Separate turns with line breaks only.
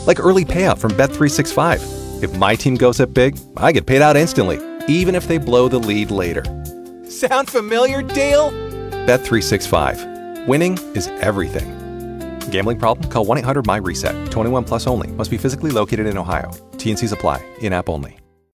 Like early payout from Bet365. If my team goes up big, I get paid out instantly, even if they blow the lead later. Sound familiar, Dale? Bet365. Winning is everything. Gambling problem? Call 1-800-MY-RESET. 21 plus only. Must be physically located in Ohio. T&Cs apply. In-app only.